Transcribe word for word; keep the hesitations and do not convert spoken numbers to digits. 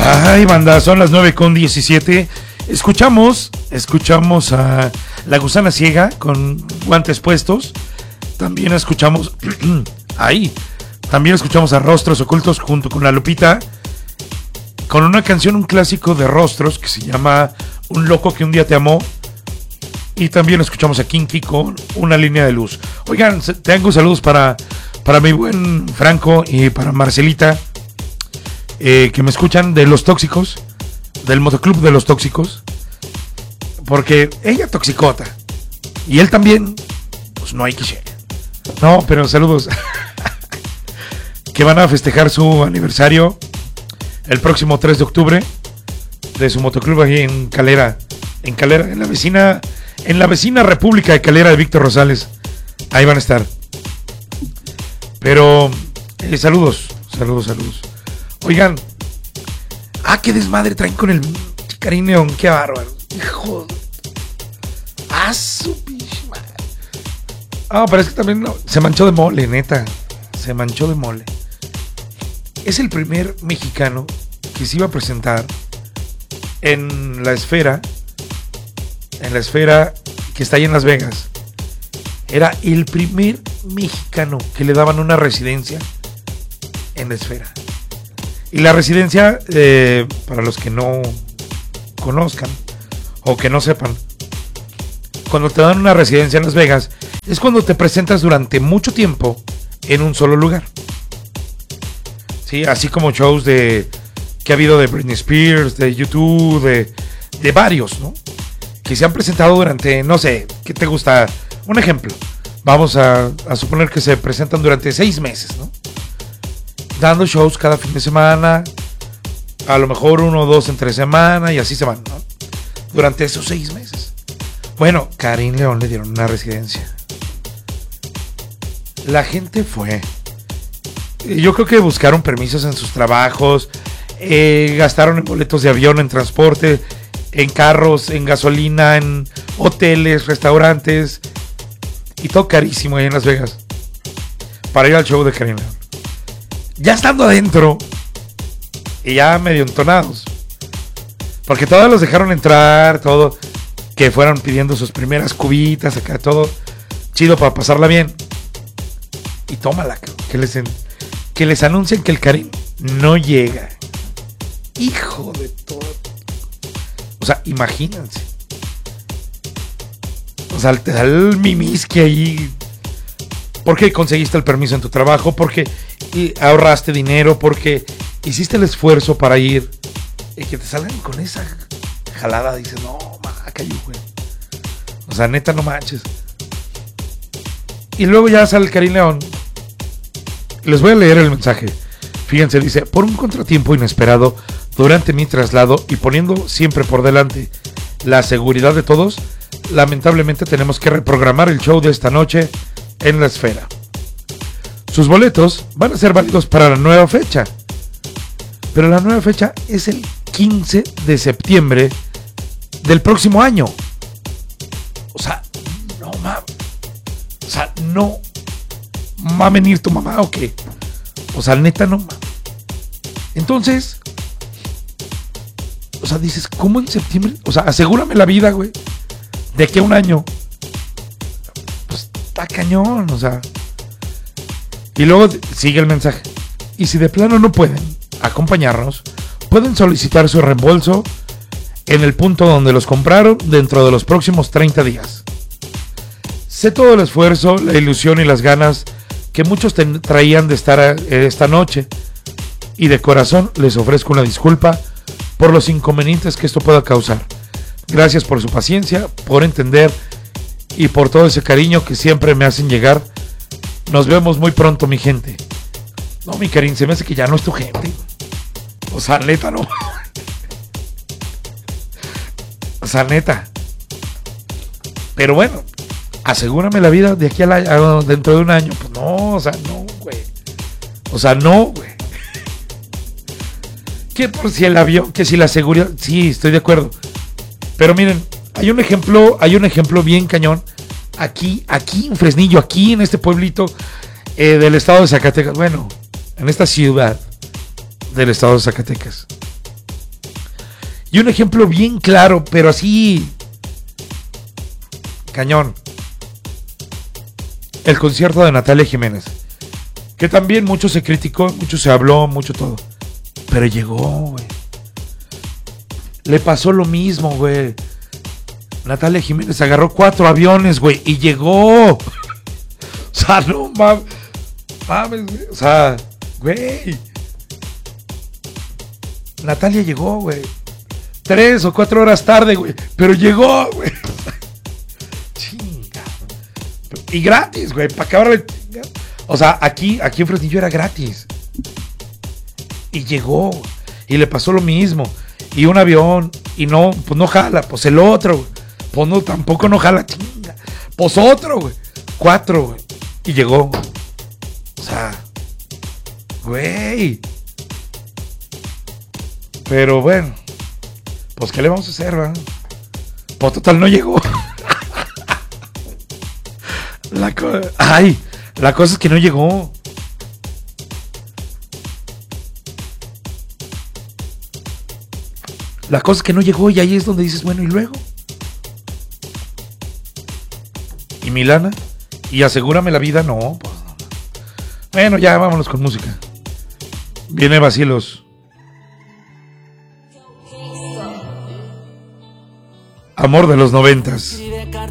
Ay, banda, son las nueve con diecisiete. Escuchamos, escuchamos a La Gusana Ciega con Guantes Puestos. También escuchamos, ahí, también escuchamos a Rostros Ocultos junto con La Lupita, con una canción, un clásico de Rostros que se llama Un Loco que un día te amó. Y también escuchamos a Kinky con Una Línea de Luz. Oigan, tengo saludos para, para mi buen Franco y para Marcelita, eh, que me escuchan de Los Tóxicos, del Motoclub de Los Tóxicos, porque ella toxicota y él también, pues no hay que ser. No, pero saludos. Que van a festejar su aniversario el próximo tres de octubre de su motoclub ahí en Calera, en Calera, en la vecina, en la vecina República de Calera de Víctor Rosales. Ahí van a estar. Pero eh, saludos, saludos, saludos. Oigan, ah, qué desmadre traen con el Karim León, qué bárbaro. Hijo, ah, su pinche madre. Ah, parece que también no, se manchó de mole, neta. Se manchó de mole. Es el primer mexicano que se iba a presentar en la esfera, en la esfera que está ahí en Las Vegas. Era el primer mexicano que le daban una residencia en la esfera. Y la residencia, eh, para los que no conozcan o que no sepan, cuando te dan una residencia en Las Vegas, es cuando te presentas durante mucho tiempo en un solo lugar. Sí, así como shows de que ha habido de Britney Spears, de YouTube, de, de varios, ¿no? Que se han presentado durante, no sé, ¿qué te gusta? Un ejemplo, vamos a, a suponer que se presentan durante seis meses, ¿no? Dando shows cada fin de semana, a lo mejor uno o dos entre semana y así se van, ¿no? Durante esos seis meses. Bueno, Karim León le dieron una residencia. La gente fue. Yo creo que buscaron permisos en sus trabajos, eh, gastaron en boletos de avión, en transporte, en carros, en gasolina, en hoteles, restaurantes y todo carísimo ahí en Las Vegas para ir al show de Karim León. Ya estando adentro y ya medio entonados, porque todos los dejaron entrar, todo, que fueron pidiendo sus primeras cubitas, acá todo chido para pasarla bien. Y tómala, que les, que les anuncien que el Karim no llega. Hijo de todo. O sea, imagínense. O sea, te da el mimisque ahí. Porque conseguiste el permiso en tu trabajo, porque ahorraste dinero, porque hiciste el esfuerzo para ir. Y que te salgan con esa jalada, dices, no, maca, güey. O sea, neta, no manches. Y luego ya sale el Karim León. Les voy a leer el mensaje. Fíjense, dice: por un contratiempo inesperado durante mi traslado y poniendo siempre por delante la seguridad de todos, lamentablemente tenemos que reprogramar el show de esta noche en la esfera. Sus boletos van a ser válidos para la nueva fecha, pero la nueva fecha es el quince de septiembre del próximo año. O sea, no mames. O sea, no va a venir tu mamá o qué. O sea, neta, no mames. Entonces, o sea, dices, ¿cómo en septiembre? O sea, asegúrame la vida, güey, de aquí a un año. Pues está cañón, o sea. Y luego sigue el mensaje. Y si de plano no pueden acompañarnos, pueden solicitar su reembolso en el punto donde los compraron dentro de los próximos treinta días. Sé todo el esfuerzo, la ilusión y las ganas que muchos ten- traían de estar a, eh, esta noche, y de corazón les ofrezco una disculpa por los inconvenientes que esto pueda causar. Gracias por su paciencia, por entender y por todo ese cariño que siempre me hacen llegar. Nos vemos muy pronto, mi gente. No, mi Karim, se me hace que ya no es tu gente. O sea, neta, no. O sea, neta. Pero bueno, asegúrame la vida de aquí a, la, a dentro de un año. Pues no, o sea, no, güey. O sea, no, güey. Que por si el avión, que si la seguridad. Sí, estoy de acuerdo. Pero miren, hay un ejemplo, hay un ejemplo bien cañón. Aquí, aquí en Fresnillo, aquí en este pueblito eh, del estado de Zacatecas. Bueno, en esta ciudad del estado de Zacatecas. Y un ejemplo bien claro, pero así... cañón. El concierto de Natalia Jiménez. Que también mucho se criticó, mucho se habló, mucho todo. Pero llegó, güey. Le pasó lo mismo, güey. Natalia Jiménez agarró cuatro aviones, güey, y llegó. O sea, no mames. Mames, güey. O sea, güey. Natalia llegó, güey. Tres o cuatro horas tarde, güey. Pero llegó, güey. Chinga. Y gratis, güey. Para acabar de chingar. O sea, aquí, aquí en Fresnillo era gratis. Y llegó. Y le pasó lo mismo. Y un avión. Y no, pues no jala. Pues el otro, güey. Pues no, tampoco no jala, chinga. Pues otro, güey. Cuatro, güey. Y llegó. O sea, güey. Pero bueno. Pues qué le vamos a hacer, ¿verdad? Pues total no llegó. La co- Ay, la cosa es que no llegó. La cosa es que no llegó y ahí es donde dices, bueno, ¿y luego? ¿Y mi lana? ¿Y asegúrame la vida? No, pues no. Bueno, ya vámonos con música. Viene Vacilos. Amor de los noventas.